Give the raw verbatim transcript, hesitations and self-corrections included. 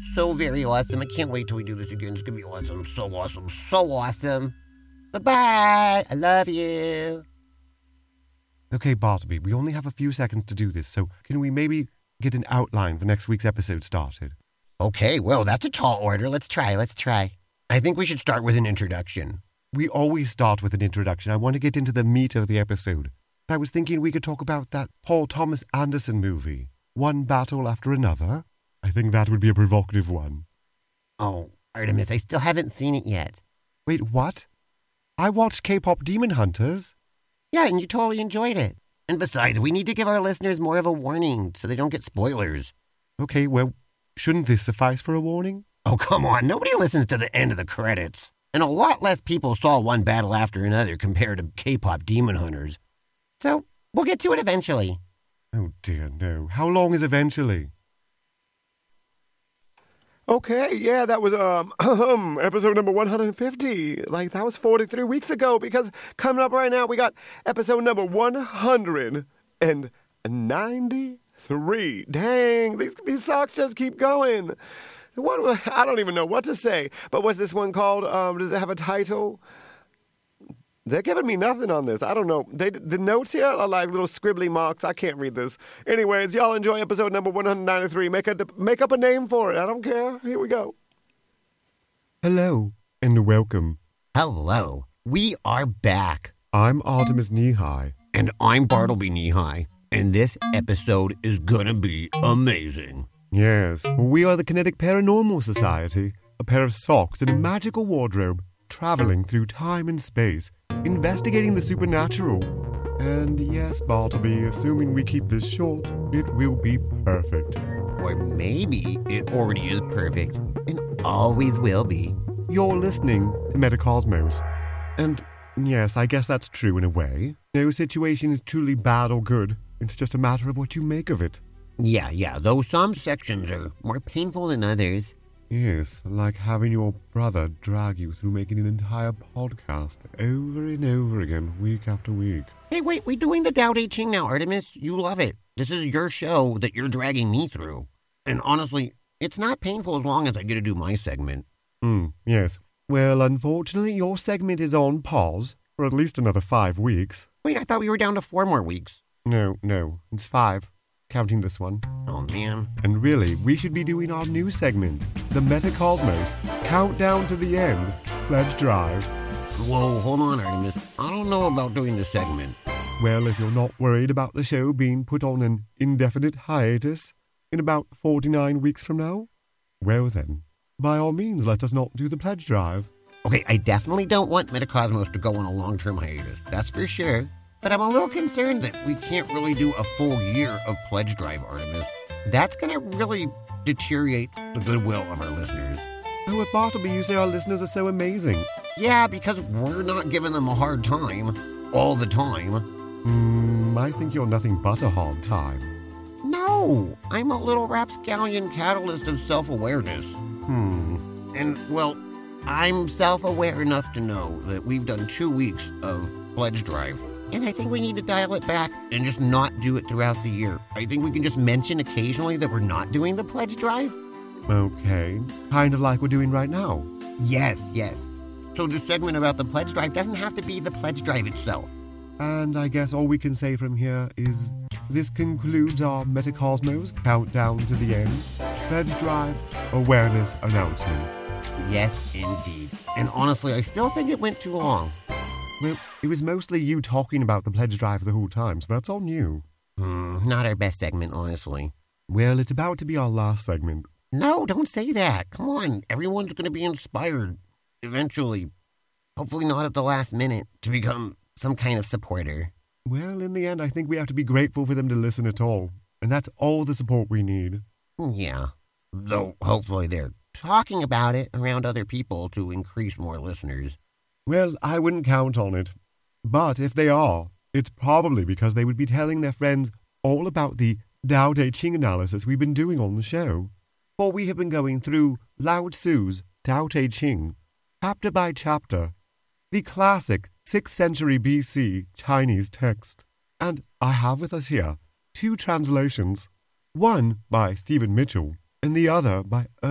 so very awesome. I can't wait till we do this again. It's going to be awesome. So awesome. So awesome. Bye-bye. I love you. Okay, Bartleby, we only have a few seconds to do this, so can we maybe get an outline for next week's episode started? Okay, well, that's a tall order. Let's try, let's try. I think we should start with an introduction. We always start with an introduction. I want to get into the meat of the episode. I was thinking we could talk about that Paul Thomas Anderson movie, One Battle After Another. I think that would be a provocative one. Oh, Artemis, I still haven't seen it yet. Wait, what? I watched K-pop Demon Hunters. Yeah, and you totally enjoyed it. And besides, we need to give our listeners more of a warning so they don't get spoilers. Okay, well, shouldn't this suffice for a warning? Oh, come on. Nobody listens to the end of the credits. And a lot less people saw One Battle After Another compared to K-pop Demon Hunters. So, we'll get to it eventually. Oh, dear, no. How long is eventually? Okay, yeah, that was um episode number one hundred fifty. Like, that was forty-three weeks ago, because coming up right now, we got episode number one hundred ninety-three. Dang, these, these socks just keep going. What, I don't even know what to say. But what's this one called? Um, does it have a title? They're giving me nothing on this. I don't know. They, the notes here are like little scribbly marks. I can't read this. Anyways, y'all enjoy episode number one hundred ninety-three. Make, a, make up a name for it. I don't care. Here we go. Hello, and welcome. Hello. We are back. I'm Artemis Knee-High. And I'm Bartleby Knee-High. And this episode is gonna be amazing. Yes, we are the Kinetic Paranormal Society, a pair of socks and a magical wardrobe, traveling through time and space, investigating the supernatural. And yes, Bartleby, assuming we keep this short, it will be perfect. Or maybe it already is perfect, and always will be. You're listening to Metacosmos. And yes, I guess that's true in a way. No situation is truly bad or good. It's just a matter of what you make of it. Yeah, yeah, though some sections are more painful than others. Yes, like having your brother drag you through making an entire podcast over and over again, week after week. Hey, wait, we're doing the Tao Te Ching now, Artemis. You love it. This is your show that you're dragging me through. And honestly, it's not painful as long as I get to do my segment. Hmm, yes. Well, unfortunately, your segment is on pause for at least another five weeks. Wait, I thought we were down to four more weeks. No, no, it's five. Counting this one. Oh, man. And really, we should be doing our new segment, the Metacosmos Countdown to the End Pledge Drive. Whoa, hold on, Artemis. I don't know about doing this segment. Well, if you're not worried about the show being put on an indefinite hiatus in about forty-nine weeks from now, well then, by all means, let us not do the pledge drive. Okay, I definitely don't want Metacosmos to go on a long-term hiatus. That's for sure. But I'm a little concerned that we can't really do a full year of pledge drive, Artemis. That's going to really deteriorate the goodwill of our listeners. Oh, at Bartleby, you say our listeners are so amazing. Yeah, because we're not giving them a hard time all the time. Hmm, I think you're nothing but a hard time. No, I'm a little rapscallion catalyst of self-awareness. Hmm. And, well, I'm self-aware enough to know that we've done two weeks of pledge drive. And I think we need to dial it back and just not do it throughout the year. I think we can just mention occasionally that we're not doing the pledge drive. Okay, kind of like we're doing right now. Yes, yes. So the segment about the pledge drive doesn't have to be the pledge drive itself. And I guess all we can say from here is this concludes our Metacosmos Countdown to the End Pledge Drive Awareness Announcement. Yes, indeed. And honestly, I still think it went too long. Well, it was mostly you talking about the pledge drive the whole time, so that's on you. Hmm, not our best segment, honestly. Well, it's about to be our last segment. No, don't say that. Come on, everyone's going to be inspired eventually. Hopefully not at the last minute to become some kind of supporter. Well, in the end, I think we have to be grateful for them to listen at all. And that's all the support we need. Yeah, though hopefully they're talking about it around other people to increase more listeners. Well, I wouldn't count on it. But if they are, it's probably because they would be telling their friends all about the Tao Te Ching analysis we've been doing on the show. For we have been going through Lao Tzu's Tao Te Ching, chapter by chapter, the classic sixth century B C Chinese text. And I have with us here two translations, one by Stephen Mitchell and the other by